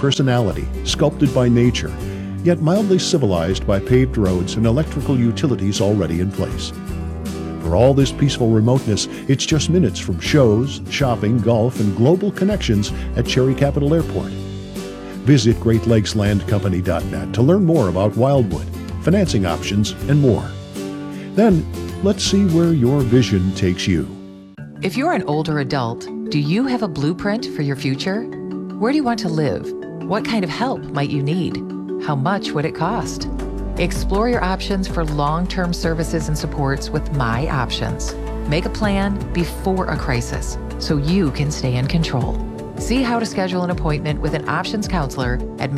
personality, sculpted by nature, yet mildly civilized by paved roads and electrical utilities already in place. For all this peaceful remoteness, it's just minutes from shows, shopping, golf, and global connections at Cherry Capital Airport. Visit GreatLakesLandCompany.net to learn more about Wildwood, financing options, and more. Then, let's see where your vision takes you. If you're an older adult, do you have a blueprint for your future? Where do you want to live? What kind of help might you need? How much would it cost? Explore your options for long-term services and supports with My Options. Make a plan before a crisis so you can stay in control. See how to schedule an appointment with an options counselor at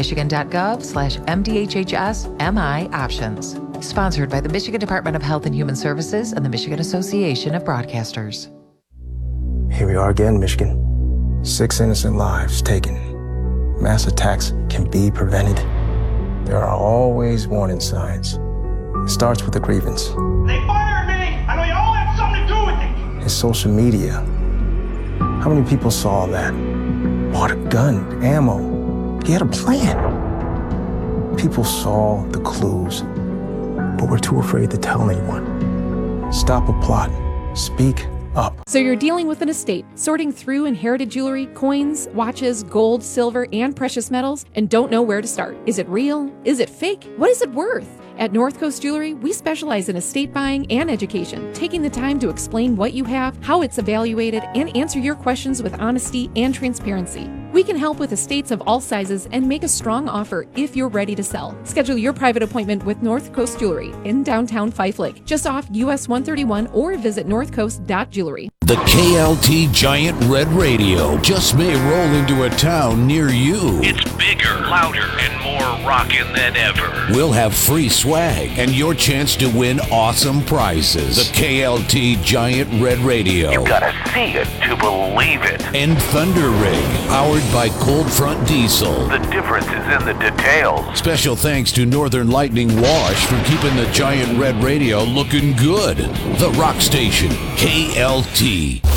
michigan.gov/MDHHS-MI Options. Sponsored by the Michigan Department of Health and Human Services and the Michigan Association of Broadcasters. Here we are again, Michigan. 6 innocent lives taken. Mass attacks can be prevented. There are always warning signs. It starts with a grievance. They fired me! I know you all have something to do with it! His social media. How many people saw that? Bought a gun, ammo. He had a plan. People saw the clues, but were too afraid to tell anyone. Stop a plot. Speak up. So you're dealing with an estate, sorting through inherited jewelry, coins, watches, gold, silver, and precious metals, and don't know where to start. Is it real? Is it fake? What is it worth? At North Coast Jewelry, we specialize in estate buying and education, taking the time to explain what you have, how it's evaluated, and answer your questions with honesty and transparency. We can help with estates of all sizes and make a strong offer if you're ready to sell. Schedule your private appointment with North Coast Jewelry in downtown Fife Lake, just off US 131, or visit northcoast.jewelry. The KLT Giant Red Radio just may roll into a town near you. It's bigger, louder, and more rockin' than ever. We'll have free swag and your chance to win awesome prizes. The KLT Giant Red Radio. You gotta see it to believe it. And Thunder Rig, powered by Cold Front Diesel. The difference is in the details. Special thanks to Northern Lightning Wash for keeping the Giant Red Radio looking good. The Rock Station, KLT.